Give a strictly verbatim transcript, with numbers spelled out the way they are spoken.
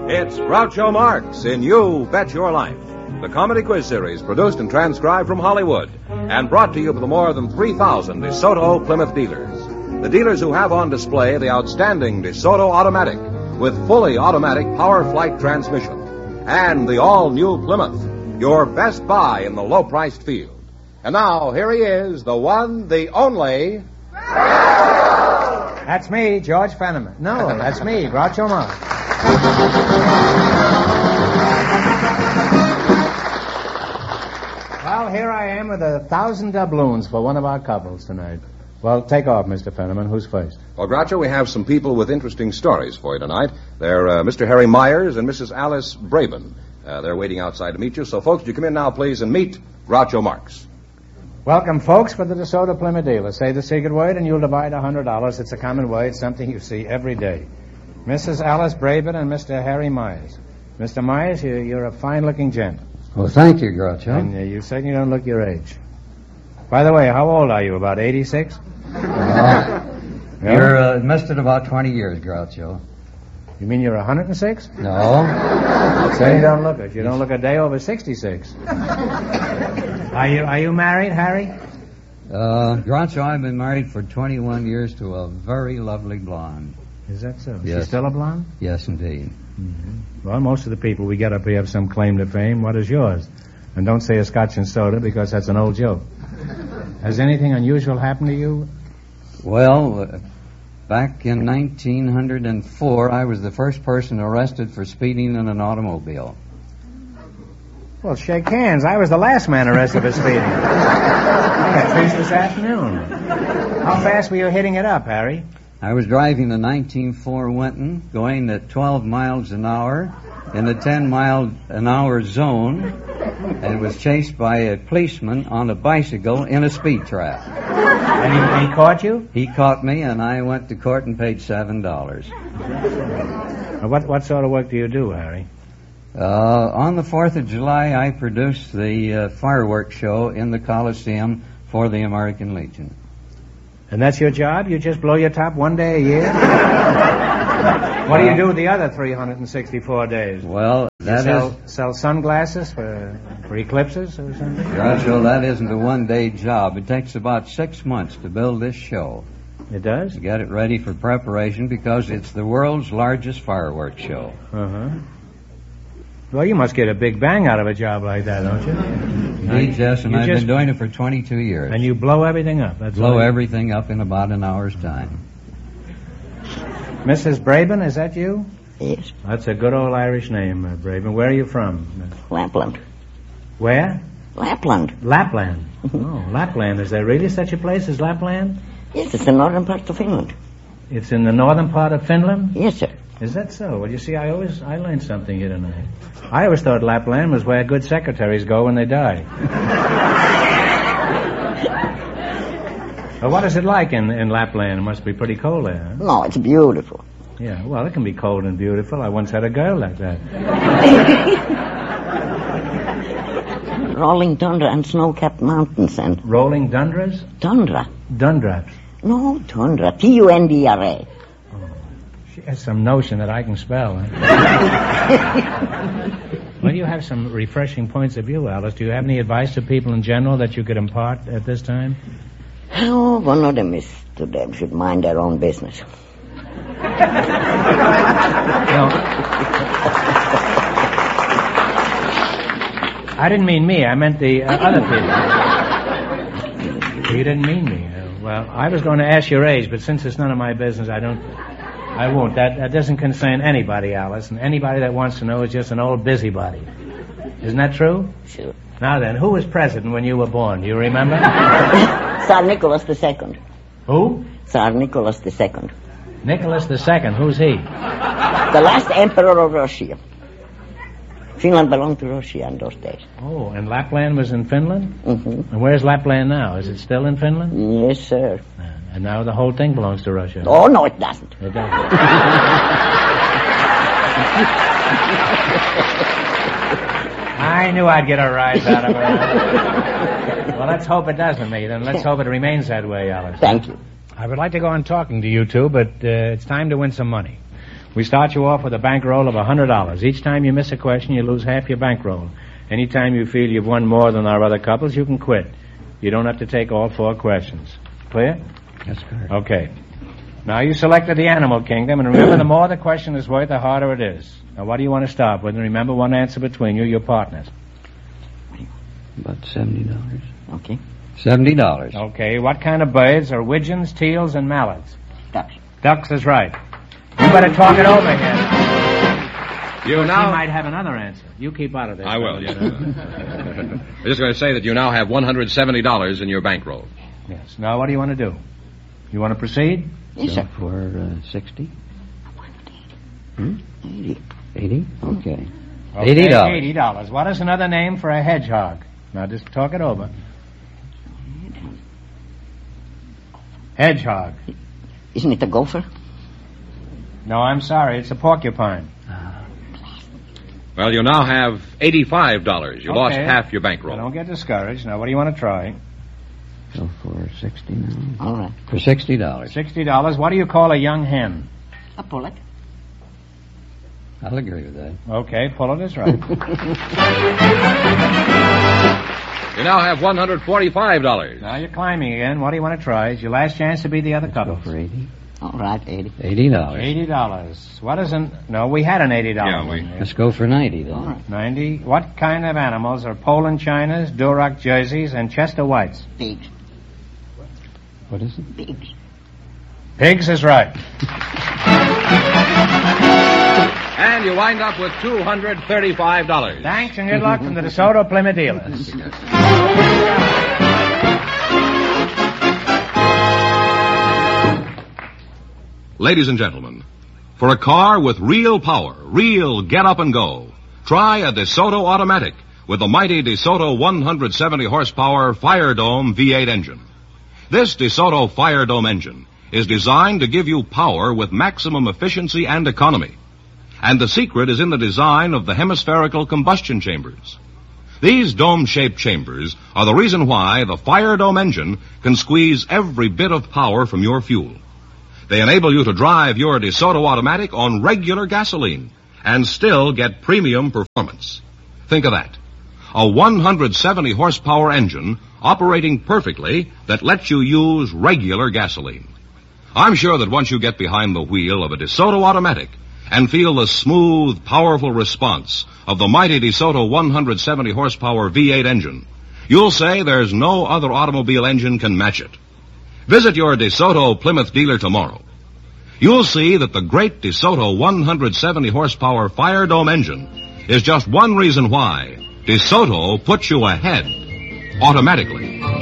It's Groucho Marx in You Bet Your Life, the comedy quiz series produced and transcribed from Hollywood and brought to you by the more than three thousand DeSoto Plymouth dealers. The dealers who have on display the outstanding DeSoto Automatic with fully automatic power flight transmission and the all-new Plymouth, your best buy in the low-priced field. And now, here he is, the one, the only... That's me, George Fenneman. No, that's me, Groucho Marx. Well, here I am with a thousand doubloons for one of our couples tonight. Well, take off, Mister Fenneman. Who's first? Well, Groucho, we have some people with interesting stories for you tonight. They're uh, Mister Harry Myers and Missus Alice Braben. Uh, they're waiting outside to meet you. So, folks, you come in now, please, and meet Groucho Marx. Welcome, folks, for the DeSoto Plymouth dealer. Say the secret word and you'll divide a hundred dollars. It's a common word, something you see every day. Missus Alice Braben and Mister Harry Myers. Mister Myers, you're, you're a fine-looking gent. Well, thank you, Groucho. And uh, you certainly don't look your age. By the way, how old are you? About eighty-six? Uh, yeah? You're uh, missed it about twenty years, Groucho. You mean you're one hundred six? No. So you don't look it. You don't look a day over sixty-six. Are you Are you married, Harry? Uh, Groucho, I've been married for twenty-one years to a very lovely blonde. Is that so? Yes. She's still a blonde? Yes, indeed. Mm-hmm. Well, most of the people we get up here have some claim to fame. What is yours? And don't say a scotch and soda because that's an old joke. Has anything unusual happened to you? Well, uh, back in nineteen oh four, I was the first person arrested for speeding in an automobile. Well, shake hands. I was the last man arrested for speeding. I got finished this afternoon. How fast were you hitting it up, Harry? I was driving a nineteen four Winton, going at twelve miles an hour in the ten mile an hour zone, and was chased by a policeman on a bicycle in a speed trap. And he, he caught you? He caught me, and I went to court and paid seven dollars. What, what sort of work do you do, Harry? Uh, on the fourth of July, I produced the uh, fireworks show in the Coliseum for the American Legion. And that's your job? You just blow your top one day a year? What do you do the other three hundred sixty-four days? Well, that sell, is... Sell sunglasses for, for eclipses or something? Groucho, that isn't a one-day job. It takes about six months to build this show. It does? To get it ready for preparation because it's the world's largest fireworks show. Uh-huh. Well, you must get a big bang out of a job like that, don't you? Indeed, yes, and you I've just, been doing it for twenty-two years. And you blow everything up. That's blow all you... everything up in about an hour's time. Missus Braben, is that you? Yes. That's a good old Irish name, uh, Braben. Where are you from? Lapland. Where? Lapland. Lapland. Oh, Lapland. Is there really such a place as Lapland? Yes, it's the northern part of Finland. It's in the northern part of Finland? Yes, sir. Is that so? Well, you see, I always I learned something here tonight. I always thought Lapland was where good secretaries go when they die. Well, what is it like in, in Lapland? It must be pretty cold there, huh? No, it's beautiful. Yeah, well, it can be cold and beautiful. I once had a girl like that. Rolling tundra and snow-capped mountains and... Rolling tundras? Tundra. Dundraps. No, tundra. T U N D R A. She has some notion that I can spell. Huh? Well, you have some refreshing points of view, Alice. Do you have any advice to people in general that you could impart at this time? Oh, one of them is to them should mind their own business. No. I didn't mean me. I meant the uh, other people. You didn't mean me. Uh, well, I was going to ask your age, but since it's none of my business, I don't... I won't. That, that doesn't concern anybody, Alice. And anybody that wants to know is just an old busybody. Isn't that true? Sure. Now then, who was president when you were born? Do you remember? Tsar Nicholas the Second. Who? Tsar Nicholas the Second. Nicholas the Second. Who's he? The last emperor of Russia. Finland belonged to Russia in those days. Oh, and Lapland was in Finland? Mm-hmm. And where's Lapland now? Is it still in Finland? Yes, sir. And now the whole thing belongs to Russia. Oh, no, it doesn't. It doesn't. I knew I'd get a rise out of her. Well, let's hope it doesn't, me. Then let's hope it remains that way, Alice. Thank you. I would like to go on talking to you two, but uh, it's time to win some money. We start you off with a bankroll of one hundred dollars. Each time you miss a question, you lose half your bankroll. Anytime you feel you've won more than our other couples, you can quit. You don't have to take all four questions. Clear? That's correct. Okay. Now, you selected the animal kingdom, and remember, the more the question is worth, the harder it is. Now, what do you want to start with? And remember, one answer between you, your partners. About seventy dollars. Okay. Seventy dollars. Okay, what kind of birds are widgeons, teals, and mallards? Ducks. Ducks is right. You better talk it over here. You He now... might have another answer. You keep out of this. I will, fellas. yes. I'm just going to say that you now have one hundred seventy dollars in your bankroll. Yes. Now, what do you want to do? You want to proceed? Yes, So sir. for uh, sixty? Hmm? Eighty. Eighty? Okay. Okay, Eighty dollars. Eighty dollars. What is another name for a hedgehog? Now, just talk it over. Hedgehog. Isn't it a gopher? No, I'm sorry. It's a porcupine. Well, you now have eighty-five dollars. You lost Okay. half your Now, bankroll. don't get discouraged. Now, what do you want to try? So for sixty now? All right. For sixty dollars. Sixty dollars. What do you call a young hen? A pullet. I'll agree with that. Okay, pull it is right. You now have one hundred forty-five dollars. Now you're climbing again. What do you want to try? It's your last chance to be the other Go couple. for eighty. All right, eighty. Eighty dollars. Eighty dollars. What is an... No, we had an eighty dollars. Yeah, we- one there. Let's go for ninety then. All right. Ninety. What kind of animals are Poland Chinas, Duroc Jerseys, and Chester Whites? Pigs. What is it? Pigs. Pigs is right. And you wind up with two hundred thirty-five dollars. Thanks and good luck from the DeSoto Plymouth dealers. Ladies and gentlemen, for a car with real power, real get up and go, try a DeSoto automatic with the mighty DeSoto one hundred seventy horsepower Fire Dome V eight engine. This DeSoto Fire Dome engine is designed to give you power with maximum efficiency and economy. And the secret is in the design of the hemispherical combustion chambers. These dome-shaped chambers are the reason why the Fire Dome engine can squeeze every bit of power from your fuel. They enable you to drive your DeSoto automatic on regular gasoline and still get premium performance. Think of that. A one hundred seventy horsepower engine operating perfectly that lets you use regular gasoline. I'm sure that once you get behind the wheel of a DeSoto automatic and feel the smooth, powerful response of the mighty DeSoto one hundred seventy horsepower V eight engine, you'll say there's no other automobile engine can match it. Visit your DeSoto Plymouth dealer tomorrow. You'll see that the great DeSoto one hundred seventy horsepower Fire Dome engine is just one reason why DeSoto puts you ahead automatically.